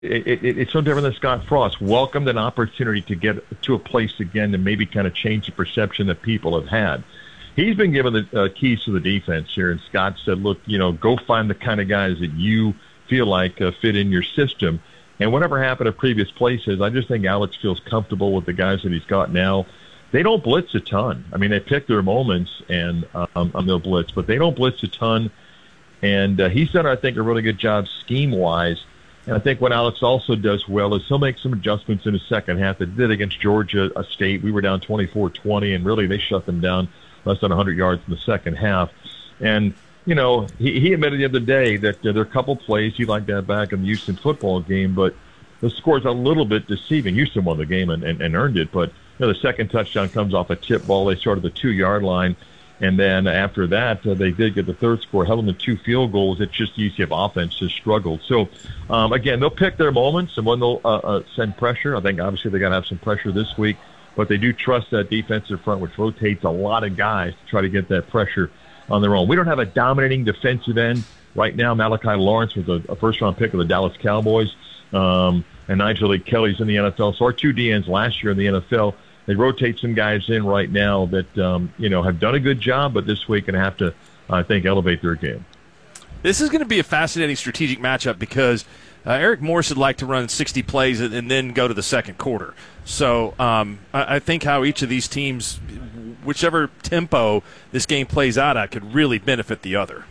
it's no different than Scott Frost. Welcomed an opportunity to get to a place again to maybe kind of change the perception that people have had. He's been given the keys to the defense here, and Scott said, look, go find the kind of guys that you feel like fit in your system. And whatever happened at previous places, I just think Alex feels comfortable with the guys that he's got now. They don't blitz a ton. I mean, they pick their moments and on their blitz, but they don't blitz a ton. And he's done, I think, a really good job scheme-wise. And I think what Alex also does well is he'll make some adjustments in the second half. They did against Georgia State. We were down 24-20, and really they shut them down less than 100 yards in the second half. And, he admitted the other day that there are a couple plays he liked that back in the Houston football game, but the score's a little bit deceiving. Houston won the game and earned it, but the second touchdown comes off a tip ball. They started the 2-yard line. And then after that, they did get the third score, held them to 2 field goals. It's just the UCF offense has struggled. So, again, they'll pick their moments, and when they'll send pressure. I think, obviously, they got to have some pressure this week. But they do trust that defensive front, which rotates a lot of guys to try to get that pressure on their own. We don't have a dominating defensive end right now. Malachi Lawrence was a first-round pick of the Dallas Cowboys, and Nigel Kelly's in the NFL. So our 2 DNs last year in the NFL, they rotate some guys in right now that, have done a good job, but this week going to have to, I think, elevate their game. This is going to be a fascinating strategic matchup because Eric Morris would like to run 60 plays and then go to the second quarter. So I think how each of these teams, whichever tempo this game plays out at, could really benefit the other.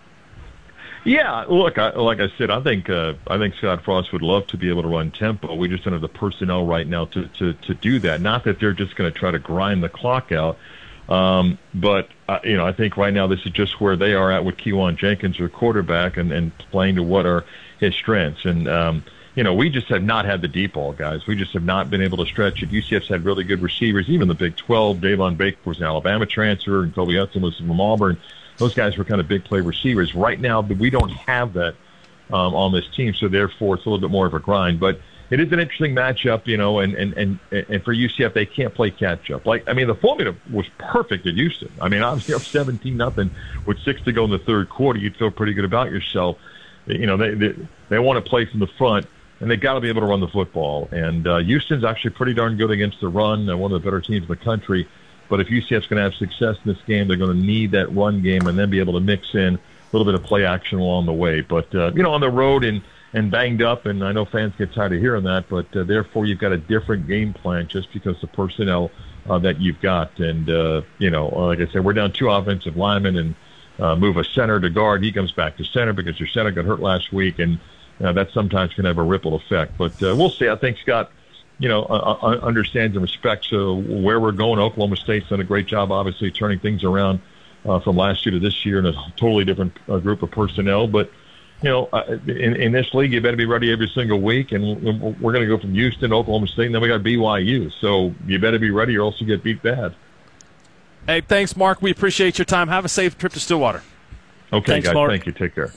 Yeah, look, like I said, I think Scott Frost would love to be able to run tempo. We just don't have the personnel right now to do that. Not that they're just going to try to grind the clock out, but I think right now this is just where they are at with Kejuan Jenkins, their quarterback, and playing to what are his strengths. And we just have not had the deep ball guys. We just have not been able to stretch it. UCF's had really good receivers, even the Big 12. Davon Baker was an Alabama transfer, and Kobe Hudson was from Auburn. Those guys were kind of big play receivers. Right now, we don't have that on this team, so therefore it's a little bit more of a grind. But it is an interesting matchup, and for UCF, they can't play catch-up. The formula was perfect at Houston. I mean, obviously up 17-0 with 6 to go in the third quarter. You'd feel pretty good about yourself. They want to play from the front, and they've got to be able to run the football. And Houston's actually pretty darn good against the run, one of the better teams in the country. But if UCF's going to have success in this game, they're going to need that run game and then be able to mix in a little bit of play action along the way. But, on the road and banged up, and I know fans get tired of hearing that, but therefore you've got a different game plan just because the personnel that you've got. And, like I said, we're down 2 offensive linemen and move a center to guard. He comes back to center because your center got hurt last week, and that sometimes can have a ripple effect. But we'll see. I think Scott understands and respects where we're going. Oklahoma State's done a great job, obviously, turning things around from last year to this year in a totally different group of personnel. But, in this league, you better be ready every single week. And we're going to go from Houston to Oklahoma State, and then we got BYU. So you better be ready or else you get beat bad. Hey, thanks, Mark. We appreciate your time. Have a safe trip to Stillwater. Okay, thanks, guys. Mark. Thank you. Take care.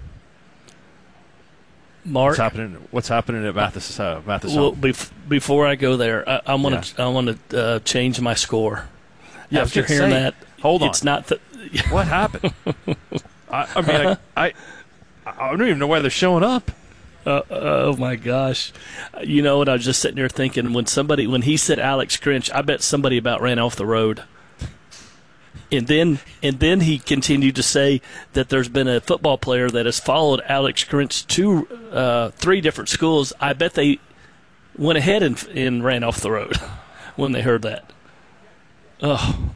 Mark, what's happening at Mathis? Well, before I go there, I want to change my score. Yeah, after hearing that, hold on. It's not what happened. I don't even know why they're showing up. Oh my gosh! You know what? I was just sitting there thinking when he said Alex Grinch, I bet somebody about ran off the road. And then he continued to say that there's been a football player that has followed Alex Grinch to 3 different schools. I bet they went ahead and ran off the road when they heard that. Oh,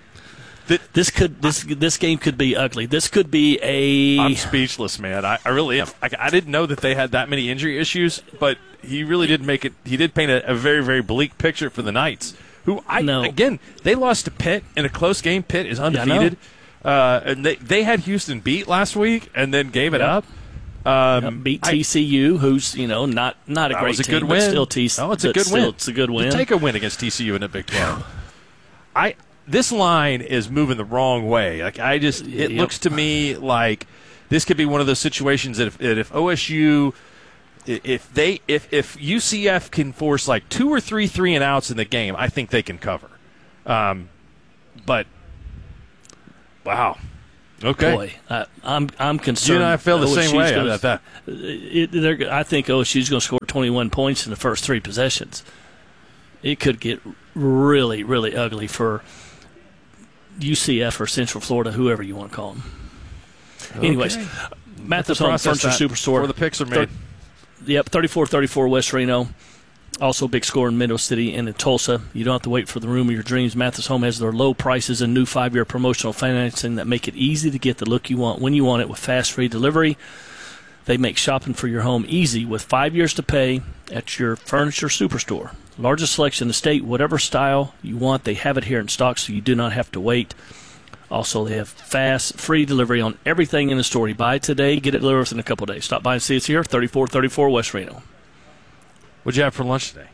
this game could be ugly. This could be I'm speechless, man. I really am. I didn't know that they had that many injury issues, but he really did make it. He did paint a very, very bleak picture for the Knights. Again, they lost to Pitt in a close game. Pitt is undefeated. And they had Houston beat last week and then gave it up. Beat TCU, who's not a great team, good win. But still it's a good win. It's a good win. You take a win against TCU in the Big 12. This line is moving the wrong way. It looks to me like this could be one of those situations that if OSU. If UCF can force like 2 or 3 3-and-outs in the game, I think they can cover. But wow, Okay. Boy, I'm concerned. You and I feel the same way about that. I think OSU's going to score 21 points in the first 3 possessions. It could get really, really ugly for UCF or Central Florida, whoever you want to call them. Okay. Anyways, Mathis Home Furniture Superstore. Before the picks are made. 34-34 West Reno. Also big score in Middle City and in Tulsa. You don't have to wait for the room of your dreams. Mathis Home has their low prices and new 5-year promotional financing that make it easy to get the look you want when you want it with fast free delivery. They make shopping for your home easy with 5 years to pay at your Furniture Superstore. Largest selection in the state, whatever style you want, they have it here in stock so you do not have to wait. Also, they have fast, free delivery on everything in the store. You buy it today, get it delivered within a couple of days. Stop by and see us here, 3434 West Reno. What'd you have for lunch today?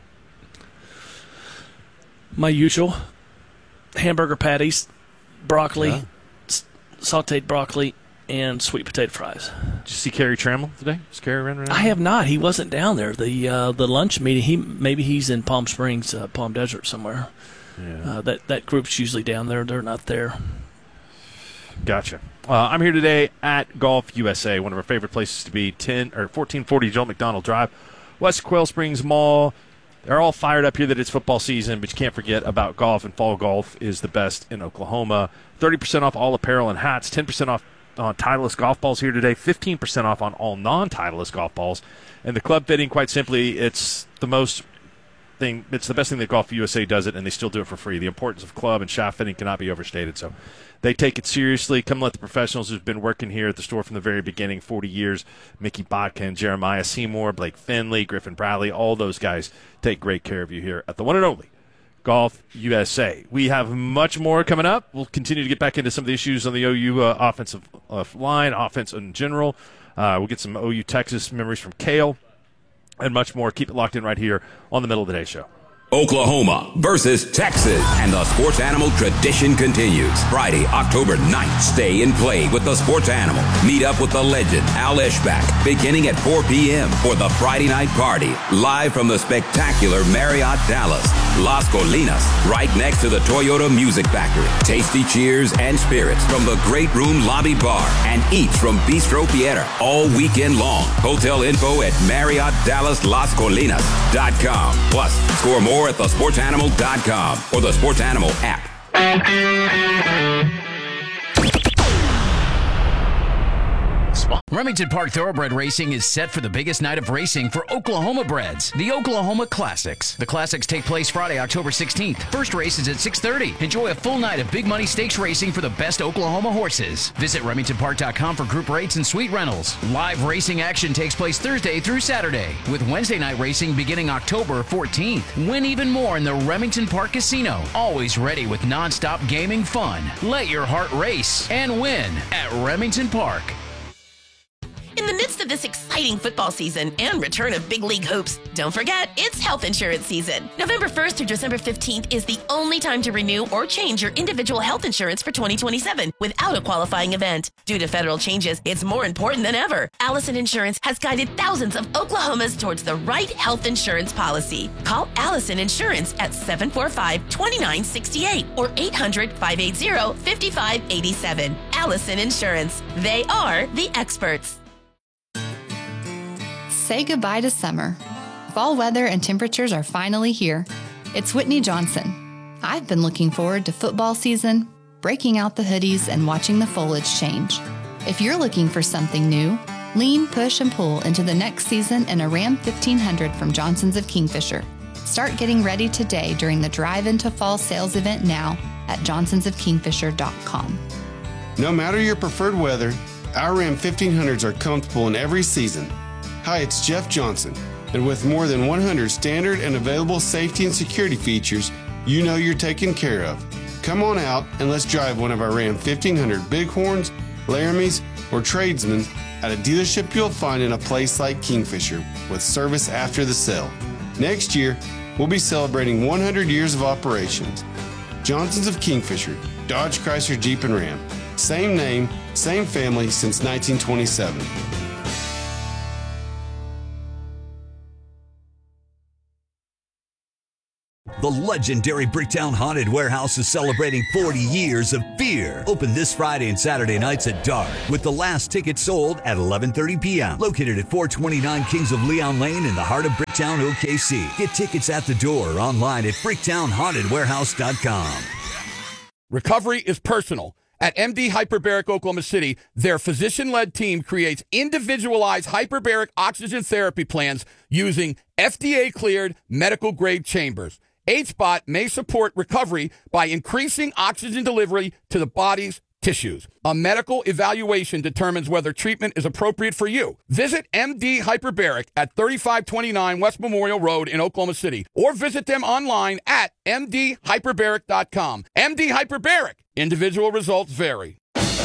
My usual hamburger patties, broccoli, sauteed broccoli, and sweet potato fries. Did you see Kerry Trammell today? Is Kerry running around? I have not. He wasn't down there. The lunch meeting. Maybe he's in Palm Springs, Palm Desert somewhere. Yeah. That group's usually down there. They're not there. Gotcha. I'm here today at Golf USA, one of our favorite places to be. 1440 Joel McDonald Drive, West Quail Springs Mall. They're all fired up here that it's football season, but you can't forget about golf, and fall golf is the best in Oklahoma. 30% off all apparel and hats, 10% off on Titleist golf balls here today, 15% off on all non-Titleist golf balls. And the club fitting, quite simply, it's the best thing that Golf USA does it, and they still do it for free. The importance of club and shaft fitting cannot be overstated. So they take it seriously. Come let the professionals who've been working here at the store from the very beginning, 40 years, Mickey Botkin, Jeremiah Seymour, Blake Finley, Griffin Bradley, all those guys take great care of you here at the one and only Golf USA. We have much more coming up. We'll continue to get back into some of the issues on the OU offensive line, offense in general. We'll get some OU Texas memories from Kale and much more. Keep it locked in right here on the Middle of the Day Show. Oklahoma versus Texas, and the Sports Animal tradition continues. Friday, October 9th, stay and play with the Sports Animal. Meet up with the legend, Al Eschbach, beginning at 4 p.m. for the Friday night party, live from the spectacular Marriott Dallas, Las Colinas, right next to the Toyota Music Factory. Tasty cheers and spirits from the Great Room Lobby Bar, and eats from Bistro Piera all weekend long. Hotel info at MarriottDallasLasColinas.com. Plus, score more at thesportsanimal.com or the Sports Animal app. Remington Park Thoroughbred Racing is set for the biggest night of racing for Oklahoma breds, the Oklahoma Classics. The Classics take place Friday, October 16th. First race is at 6:30. Enjoy a full night of big money stakes racing for the best Oklahoma horses. Visit RemingtonPark.com for group rates and suite rentals. Live racing action takes place Thursday through Saturday, with Wednesday night racing beginning October 14th. Win even more in the Remington Park Casino. Always ready with nonstop gaming fun. Let your heart race and win at Remington Park. In the midst of this exciting football season and return of big league hopes, don't forget, it's health insurance season. November 1st through December 15th is the only time to renew or change your individual health insurance for 2027 without a qualifying event. Due to federal changes, it's more important than ever. Allison Insurance has guided thousands of Oklahomans towards the right health insurance policy. Call Allison Insurance at 745-2968 or 800-580-5587. Allison Insurance. They are the experts. Say goodbye to summer. Fall weather and temperatures are finally here. It's Whitney Johnson. I've been looking forward to football season, breaking out the hoodies, and watching the foliage change. If you're looking for something new, lean, push, and pull into the next season in a Ram 1500 from Johnson's of Kingfisher. Start getting ready today during the Drive Into Fall sales event now at johnsonsofkingfisher.com. No matter your preferred weather, our Ram 1500s are comfortable in every season. Hi, it's Jeff Johnson, and with more than 100 standard and available safety and security features, you know you're taken care of. Come on out and let's drive one of our Ram 1500 Bighorns, Laramies, or Tradesmen at a dealership you'll find in a place like Kingfisher with service after the sale. Next year, we'll be celebrating 100 years of operations. Johnson's of Kingfisher, Dodge, Chrysler, Jeep, and Ram. Same name, same family since 1927. The legendary Bricktown Haunted Warehouse is celebrating 40 years of fear. Open this Friday and Saturday nights at dark, with the last ticket sold at 11:30 p.m. Located at 429 Kings of Leon Lane in the heart of Bricktown, OKC. Get tickets at the door or online at bricktownhauntedwarehouse.com. Recovery is personal. At MD Hyperbaric Oklahoma City, their physician-led team creates individualized hyperbaric oxygen therapy plans using FDA-cleared medical-grade chambers. HBOT may support recovery by increasing oxygen delivery to the body's tissues. A medical evaluation determines whether treatment is appropriate for you. Visit MD Hyperbaric at 3529 West Memorial Road in Oklahoma City, or visit them online at mdhyperbaric.com. MD Hyperbaric. Individual results vary.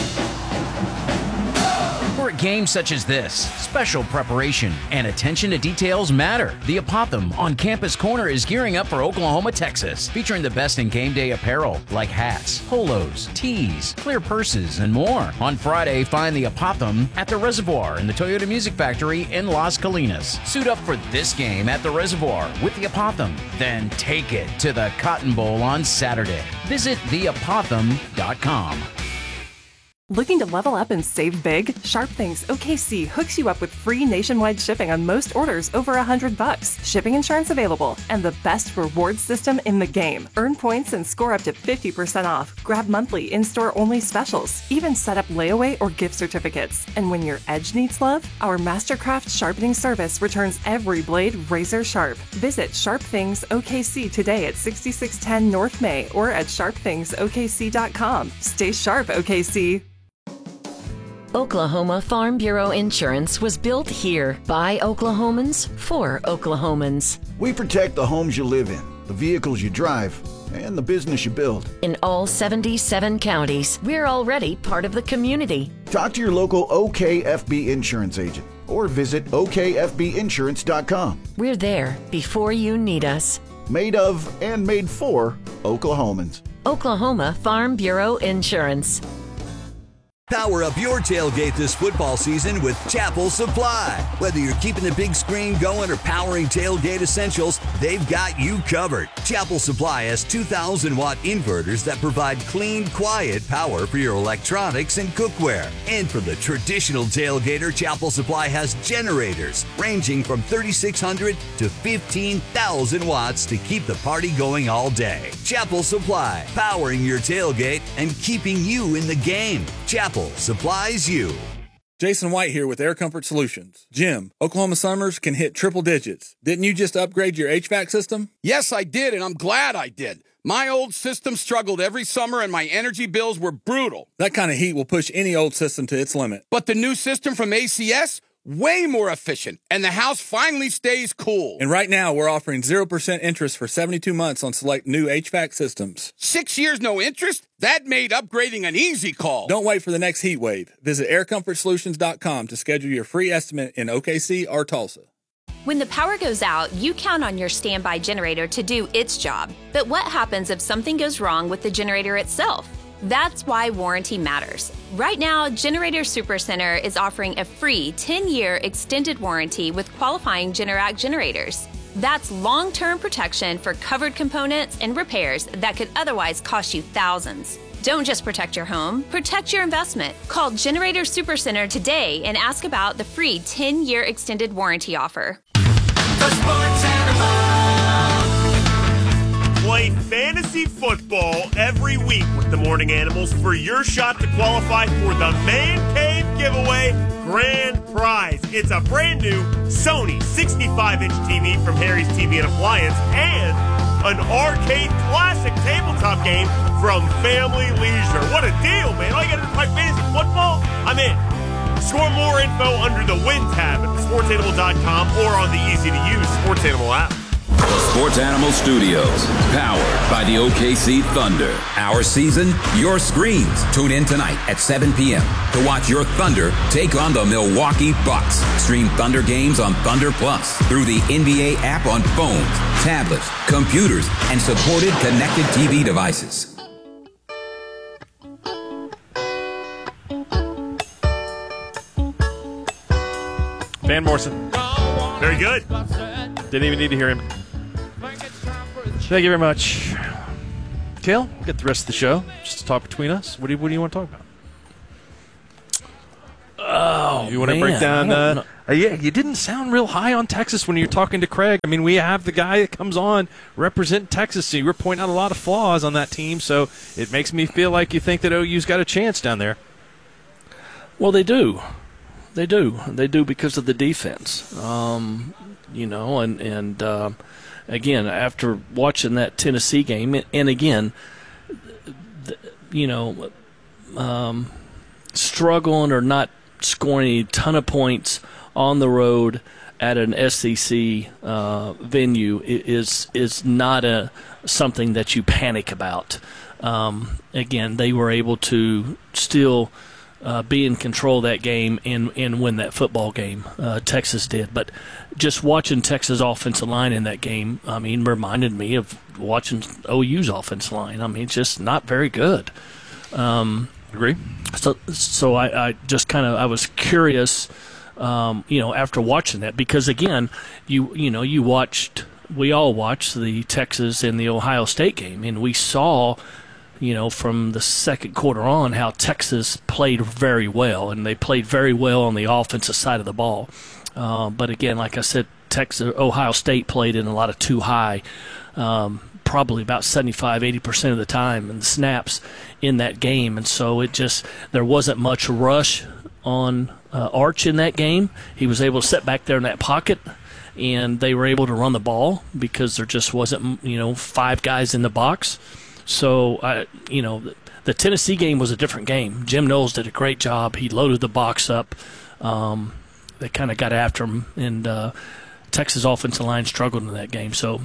For a game such as this, special preparation and attention to details matter. The Apothem on Campus Corner is gearing up for Oklahoma, Texas, featuring the best in game day apparel like hats, polos, tees, clear purses, and more. On Friday, find the Apothem at the Reservoir in the Toyota Music Factory in Las Colinas. Suit up for this game at the Reservoir with the Apothem. Then take it to the Cotton Bowl on Saturday. Visit theapothem.com. Looking to level up and save big? Sharp Things OKC hooks you up with free nationwide shipping on most orders over $100. Shipping insurance available, and the best reward system in the game. Earn points and score up to 50% off. Grab monthly in-store only specials. Even set up layaway or gift certificates. And when your edge needs love, our Mastercraft sharpening service returns every blade razor sharp. Visit Sharp Things OKC today at 6610 North May or at sharpthingsokc.com. Stay sharp, OKC. Oklahoma Farm Bureau Insurance was built here by Oklahomans for Oklahomans. We protect the homes you live in, the vehicles you drive, and the business you build. In all 77 counties, we're already part of the community. Talk to your local OKFB insurance agent or visit okfbinsurance.com. We're there before you need us. Made of and made for Oklahomans. Oklahoma Farm Bureau Insurance. Power up your tailgate this football season with Chapel Supply. Whether you're keeping the big screen going or powering tailgate essentials, they've got you covered. Chapel Supply has 2,000-watt inverters that provide clean, quiet power for your electronics and cookware. And for the traditional tailgater, Chapel Supply has generators ranging from 3,600 to 15,000 watts to keep the party going all day. Chapel Supply, powering your tailgate and keeping you in the game. Chapel supplies you. Jason White here with Air Comfort Solutions. Jim, Oklahoma summers can hit triple digits. Didn't you just upgrade your HVAC system? Yes, I did, and I'm glad I did. My old system struggled every summer, and my energy bills were brutal. That kind of heat will push any old system to its limit. But the new system from ACS, way more efficient, and the house finally stays cool. And right now, we're offering 0% interest for 72 months on select new HVAC systems. 6 years no interest? That made upgrading an easy call. Don't wait for the next heat wave. Visit aircomfortsolutions.com to schedule your free estimate in OKC or Tulsa. When the power goes out, you count on your standby generator to do its job. But what happens if something goes wrong with the generator itself? That's why warranty matters. Right now, Generator Supercenter is offering a free 10-year extended warranty with qualifying Generac generators. That's long-term protection for covered components and repairs that could otherwise cost you thousands. Don't just protect your home, protect your investment. Call Generator Supercenter today and ask about the free 10-year extended warranty offer. The Sports Animal. Play fantasy football every week with the Morning Animals for your shot to qualify for the Man Cave Giveaway Grand Prize. It's a brand new Sony 65-inch TV from Harry's TV and Appliance and an arcade classic tabletop game from Family Leisure. What a deal, man. All you got to do is play fantasy football? I'm in. Score more info under the Win tab at sportsanimal.com or on the easy-to-use Sports Animal app. Sports Animal Studios, powered by the OKC Thunder. Our season, your screens. Tune in tonight at 7 p.m. to watch your Thunder take on the Milwaukee Bucks. Stream Thunder games on Thunder Plus through the NBA app on phones, tablets, computers, and supported connected TV devices. Van Morrison. Very good. Didn't even need to hear him. Thank you very much. Kale, get the rest of the show. Just to talk between us. What do you want to talk about? Oh, you want to break down? Yeah, you didn't sound real high on Texas when you're talking to Craig. I mean, we have the guy that comes on representing Texas. So you were pointing out a lot of flaws on that team. So it makes me feel like you think that OU's got a chance down there. Well, they do. They do because of the defense. Again, after watching that Tennessee game, and again, struggling or not scoring a ton of points on the road at an SEC venue is not something that you panic about. Again, they were able to still be in control of that game and win that football game. Texas did. But just watching Texas' offensive line in that game, I mean, reminded me of watching OU's offensive line. I mean, it's just not very good. Agree. So I just kind of, I was curious, after watching that, because again, we all watched the Texas and the Ohio State game, and we saw, from the second quarter on how Texas played very well, and they played very well on the offensive side of the ball. But again, like I said, Ohio State played in a lot of too high, probably about 75-80% of the time in the snaps in that game. And so there wasn't much rush on Arch in that game. He was able to sit back there in that pocket, and they were able to run the ball because there just wasn't, 5 guys in the box. So, the Tennessee game was a different game. Jim Knowles did a great job. He loaded the box up. They kind of got after him, and Texas offensive line struggled in that game. So,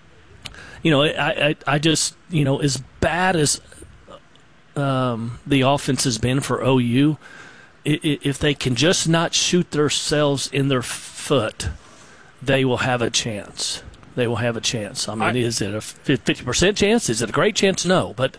I just, as bad as the offense has been for OU, if they can just not shoot themselves in their foot, they will have a chance. They will have a chance. I mean, is it a 50% chance? Is it a great chance? No. But,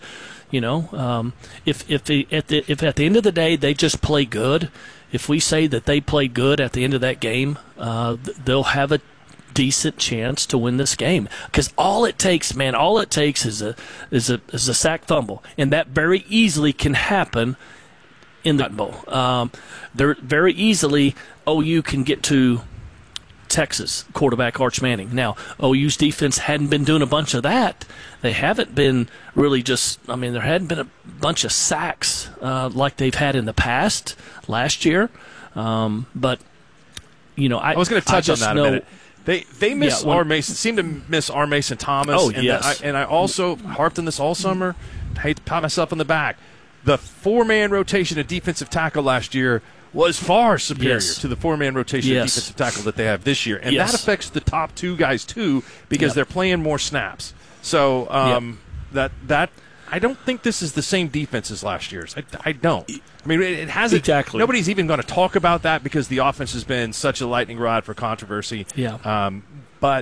if at the end of the day they just play good, if we say that they played good at the end of that game, they'll have a decent chance to win this game. Because all it takes is a sack fumble, and that very easily can happen in the Bowl. Very easily OU can get to Texas quarterback Arch Manning. Now, OU's defense hadn't been doing a bunch of that. They haven't been really there hadn't been a bunch of sacks like they've had in the past last year. But, I was going to touch on that a minute. They miss R. Mason, seem to miss R. Mason Thomas. Oh, yes. I also harped on this all summer. I hate to pat myself on the back. The 4-man rotation at defensive tackle last year was far superior to the 4-man rotation of defensive tackle that they have this year. And that affects the top 2 guys, too, because they're playing more snaps. So that I don't think this is the same defense as last year's. I don't. I mean, it hasn't. Exactly. Nobody's even going to talk about that because the offense has been such a lightning rod for controversy. Yeah. But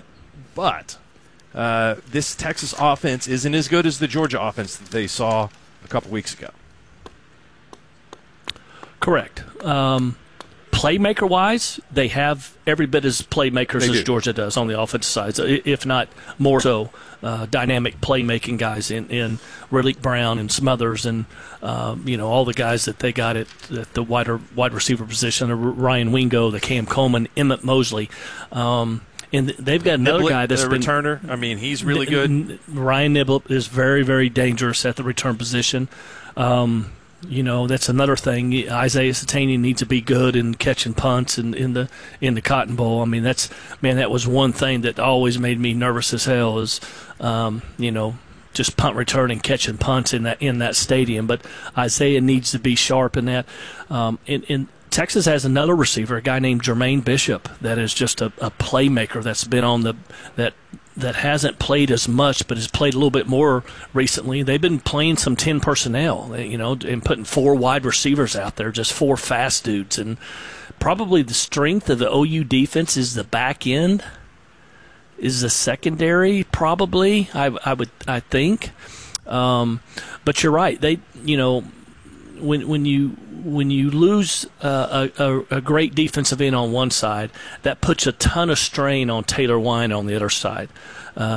this Texas offense isn't as good as the Georgia offense that they saw a couple weeks ago. Correct. Playmaker-wise, they have every bit as playmakers as Georgia does on the offensive side, if not more so. Dynamic playmaking guys in Relique Brown and Smothers and all the guys that they got at the wide receiver position, Ryan Wingo, the Cam Coleman, Emmett Mosley. And they've got another guy that's been returner. I mean, he's really good. Ryan Niblett is very, very dangerous at the return position. That's another thing. Isaiah Satanian needs to be good in catching punts and in the Cotton Bowl. I mean, that was one thing that always made me nervous as hell is, just punt return and catching punts in that stadium. But Isaiah needs to be sharp in that. And Texas has another receiver, a guy named Jermaine Bishop, that is just a playmaker that's been on that hasn't played as much, but has played a little bit more recently. They've been playing some 10 personnel, and putting 4 wide receivers out there, just 4 fast dudes. And probably the strength of the OU defense is the back end, is the secondary, probably, I think. But you're right. They, when you lose a great defensive end on one side, that puts a ton of strain on Taylor Wine on the other side.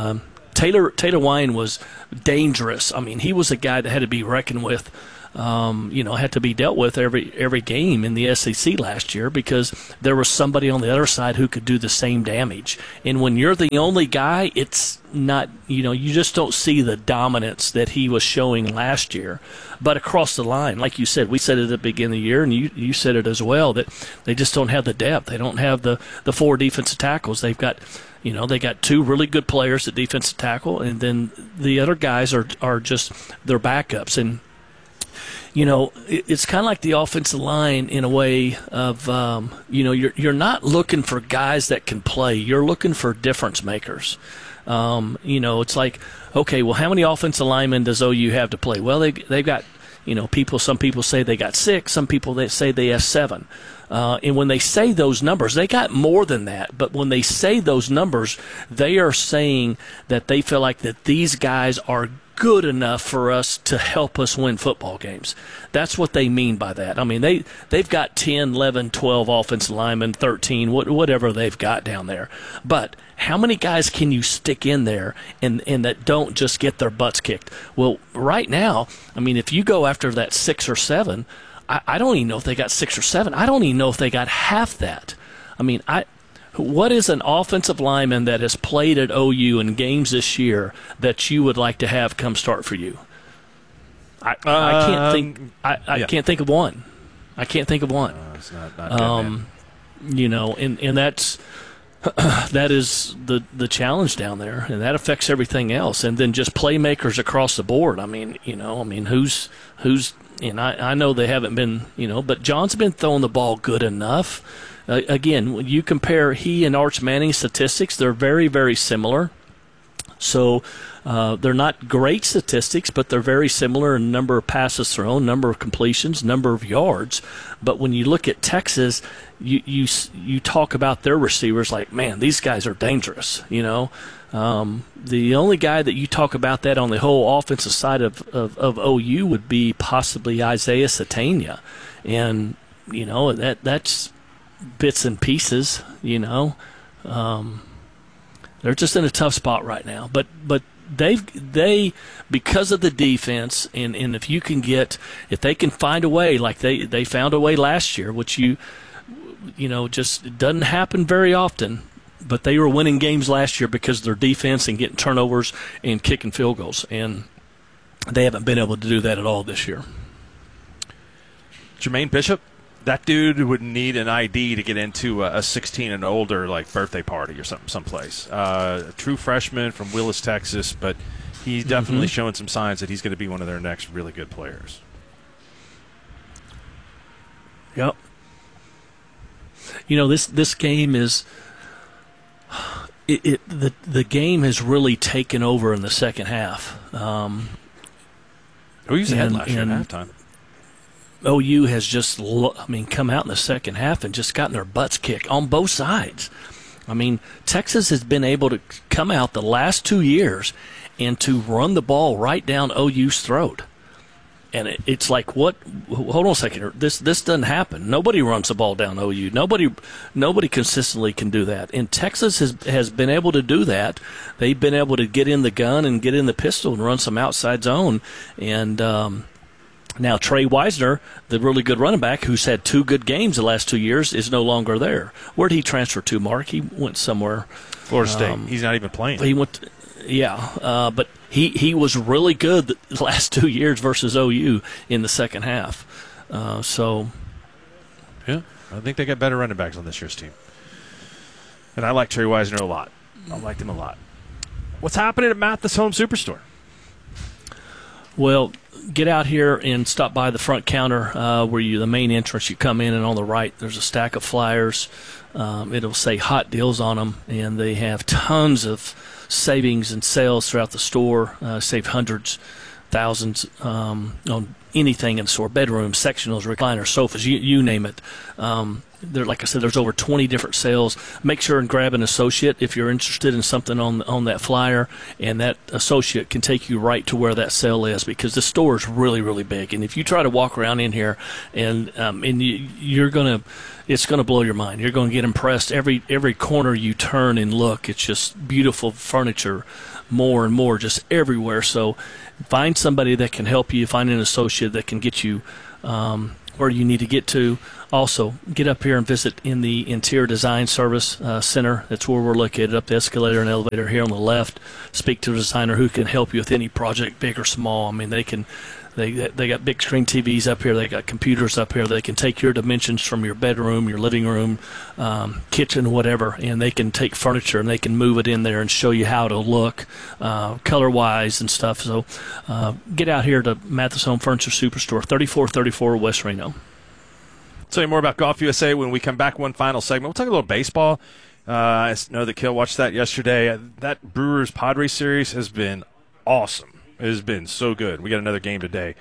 Taylor Wine was dangerous. I mean, he was a guy that had to be reckoned with. Had to be dealt with every game in the SEC last year because there was somebody on the other side who could do the same damage. And when you're the only guy, it's not, you just don't see the dominance that he was showing last year. But across the line, like you said, we said it at the beginning of the year, and you said it as well, that they just don't have the depth. They don't have the 4 defensive tackles. They've got they got 2 really good players at defensive tackle, and then the other guys are just their backups. And it's kind of like the offensive line in a way of, you're not looking for guys that can play. You're looking for difference makers. It's like, okay, well, how many offensive linemen does OU have to play? Well, they've got, some people say they got 6. Some people they say they have 7. And when they say those numbers, they got more than that. But when they say those numbers, they are saying that they feel like that these guys are good enough for us to help us win football games. That's what they mean by that. I mean, they've got 10, 11, 12 offensive linemen, 13, whatever they've got down there. But how many guys can you stick in there and that don't just get their butts kicked? Well, right now, I mean, if you go after that 6 or 7, I don't even know if they got 6 or 7. I don't even know if they got half that. I mean, what is an offensive lineman that has played at OU in games this year that you would like to have come start for you? I can't think. I can't think of one. I can't think of one. It's not good, and that is the challenge down there, and that affects everything else. And then just playmakers across the board. I mean, who's. And I know they haven't been, but John's been throwing the ball good enough. Again, when you compare he and Arch Manning's statistics, they're very, very similar. So they're not great statistics, but they're very similar in number of passes thrown, number of completions, number of yards. But when you look at Texas, you talk about their receivers like, man, these guys are dangerous, The only guy that you talk about that on the whole offensive side of OU would be possibly Isaiah Satania. And, that's bits and pieces, They're just in a tough spot right now. But they because of the defense, and if they can find a way, like they found a way last year, which just doesn't happen very often. But they were winning games last year because of their defense and getting turnovers and kicking field goals. And they haven't been able to do that at all this year. Jermaine Bishop, that dude would need an ID to get into a 16 and older birthday party or something someplace. A true freshman from Willis, Texas, but he's definitely showing some signs that he's going to be one of their next really good players. Yep. This game is – the game has really taken over in the second half. OU's ahead last year at halftime. OU has just, come out in the second half and just gotten their butts kicked on both sides. I mean, Texas has been able to come out the last 2 years and to run the ball right down OU's throat. And it's like, what? Hold on a second here. This doesn't happen. Nobody runs the ball down OU. Nobody consistently can do that. And Texas has been able to do that. They've been able to get in the gun and get in the pistol and run some outside zone. And now Trey Wisner, the really good running back who's had 2 good games the last 2 years, is no longer there. Where did he transfer to, Mark? He went somewhere. Florida State. He's not even playing. He went. But he was really good the last 2 years versus OU in the second half. Yeah, I think they got better running backs on this year's team. And I like Trey Wisner a lot. I liked him a lot. What's happening at Mathis Home Superstore? Well, get out here and stop by the front counter the main entrance. You come in, and on the right there's a stack of flyers. It'll say hot deals on them, and they have tons of savings and sales throughout the store. Save hundreds, thousands on anything in the store: bedrooms, sectionals, recliners, sofas, you name it. like I said, there's over 20 different sales. Make sure and grab an associate if you're interested in something on that flyer, and that associate can take you right to where that sale is, because the store is really, really big. And if you try to walk around in here and you're gonna, it's gonna blow your mind. You're gonna get impressed every corner you turn and look. It's just beautiful furniture, more and more, just everywhere. So find somebody that can help you. Find an associate that can get you where you need to get to. Also, get up here and visit in the Interior Design Service Center. That's where we're located, up the escalator and elevator here on the left. Speak to a designer who can help you with any project, big or small. I mean, they got big screen TVs up here. They got computers up here. They can take your dimensions from your bedroom, your living room, kitchen, whatever, and they can take furniture and they can move it in there and show you how to look color-wise and stuff. So get out here to Mathis Home Furniture Superstore, 3434 West Reno. Tell you more about Golf USA when we come back. One final segment. We'll talk a little baseball. I know that Kill watched that yesterday. That Brewers-Padres series has been awesome. It has been so good. We got another game today,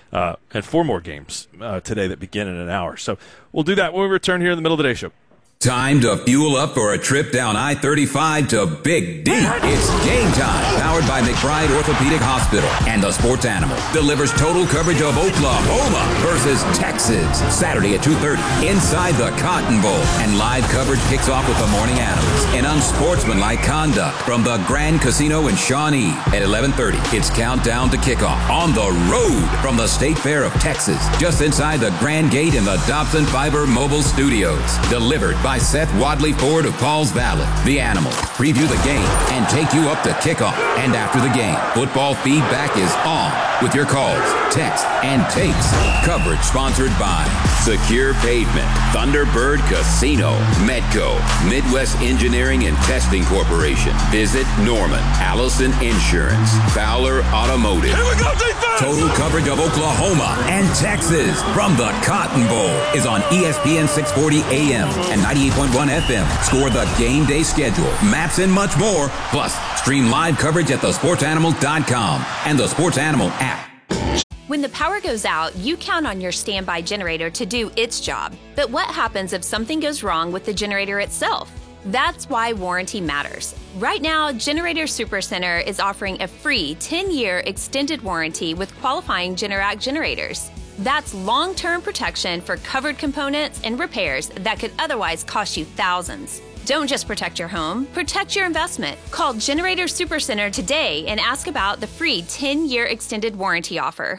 and 4 more games today that begin in an hour. So we'll do that when we return here in the middle of the day show. Time to fuel up for a trip down I-35 to Big D. It's game time. Powered by McBride Orthopedic Hospital. And the Sports Animal delivers total coverage of Oklahoma versus Texas. Saturday at 2:30 inside the Cotton Bowl. And live coverage kicks off with the Morning Animals in unsportsmanlike conduct from the Grand Casino in Shawnee. At 11:30, it's countdown to kickoff on the road from the State Fair of Texas. Just inside the Grand Gate in the Dobson Fiber Mobile Studios. Delivered by Seth Wadley Ford of Pauls Valley. The Animals preview the game and take you up to kickoff. And after the game, football feedback is on with your calls, texts, and takes. Coverage sponsored by Secure Pavement, Thunderbird Casino, Medco, Midwest Engineering and Testing Corporation. Visit Norman, Allison Insurance, Fowler Automotive. Here we go, defense! Total coverage of Oklahoma and Texas from the Cotton Bowl is on ESPN 640 AM and 98.1 FM. Score the game day schedule, maps, and much more. Plus, stream live coverage at thesportsanimal.com and the Sports Animal app. When the power goes out, you count on your standby generator to do its job. But what happens if something goes wrong with the generator itself? That's why warranty matters. Right now, Generator Supercenter is offering a free 10-year extended warranty with qualifying Generac generators. That's long-term protection for covered components and repairs that could otherwise cost you thousands. Don't just protect your home, protect your investment. Call Generator Supercenter today and ask about the free 10-year extended warranty offer.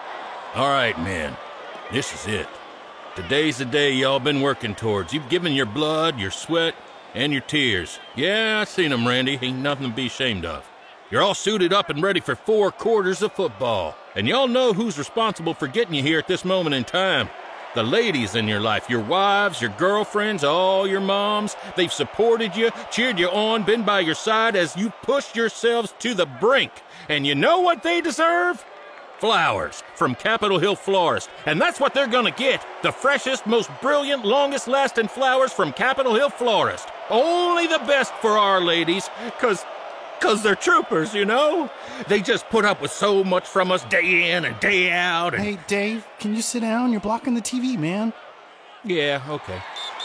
All right, man. This is it. Today's the day y'all been working towards. You've given your blood, your sweat, and your tears. Yeah, I seen them, Randy. Ain't nothing to be ashamed of. You're all suited up and ready for 4 quarters of football. And y'all know who's responsible for getting you here at this moment in time. The ladies in your life, your wives, your girlfriends, all your moms. They've supported you, cheered you on, been by your side as you pushed yourselves to the brink. And you know what they deserve? Flowers from Capitol Hill Florist. And that's what they're gonna get. The freshest, most brilliant, longest-lasting flowers from Capitol Hill Florist. Only the best for our ladies, cause they're troopers, you know? They just put up with so much from us day in and day out. And... Hey, Dave, can you sit down? You're blocking the TV, man. Yeah, okay.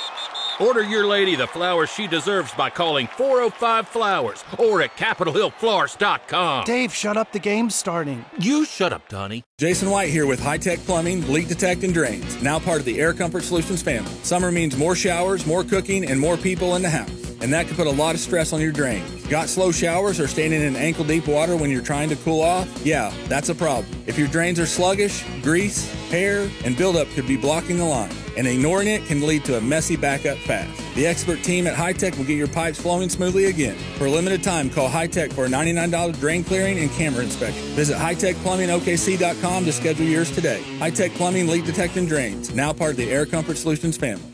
Order your lady the flowers she deserves by calling 405-FLOWERS or at CapitolHillFlowers.com. Dave, shut up. The game's starting. You shut up, Donnie. Jason White here with High Tech Plumbing, Leak Detect and Drains, now part of the Air Comfort Solutions family. Summer means more showers, more cooking, and more people in the house. And that can put a lot of stress on your drains. Got slow showers or standing in ankle-deep water when you're trying to cool off? Yeah, that's a problem. If your drains are sluggish, grease, hair, and buildup could be blocking the line. And ignoring it can lead to a messy backup fast. The expert team at High Tech will get your pipes flowing smoothly again. For a limited time, call High Tech for a $99 drain clearing and camera inspection. Visit hightechplumbingokc.com to schedule yours today. High Tech Plumbing, Leak Detect and Drains, now part of the Air Comfort Solutions family.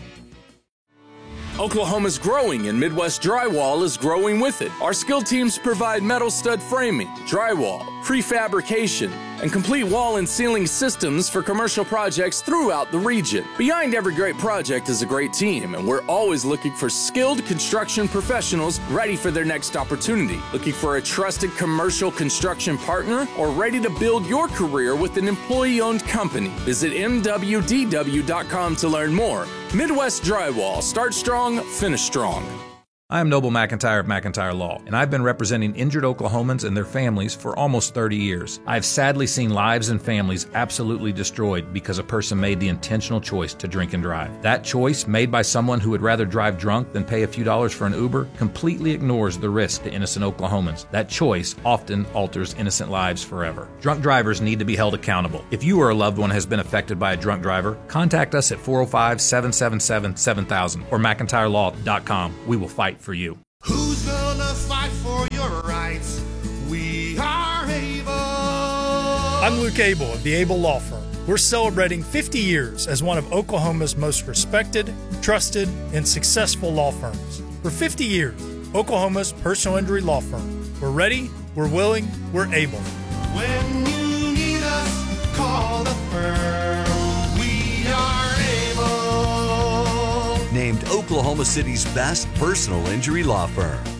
Oklahoma's growing and Midwest Drywall is growing with it. Our skilled teams provide metal stud framing, drywall, prefabrication, and complete wall and ceiling systems for commercial projects throughout the region. Behind every great project is a great team, and we're always looking for skilled construction professionals ready for their next opportunity. Looking for a trusted commercial construction partner or ready to build your career with an employee-owned company? Visit MWDW.com to learn more. Midwest Drywall. Start strong, finish strong. I am Noble McIntyre of McIntyre Law, and I've been representing injured Oklahomans and their families for almost 30 years. I've sadly seen lives and families absolutely destroyed because a person made the intentional choice to drink and drive. That choice, made by someone who would rather drive drunk than pay a few dollars for an Uber, completely ignores the risk to innocent Oklahomans. That choice often alters innocent lives forever. Drunk drivers need to be held accountable. If you or a loved one has been affected by a drunk driver, contact us at 405-777-7000 or McIntyreLaw.com. We will fight for you. Who's gonna fight for your rights? We are able. I'm Luke Abel of the Abel Law Firm. We're celebrating 50 years as one of Oklahoma's most respected, trusted, and successful law firms. For 50 years, Oklahoma's personal injury law firm. We're ready, we're willing, we're able. When you need us, call the firm. We are able. Named Oklahoma City's best personal injury law firm.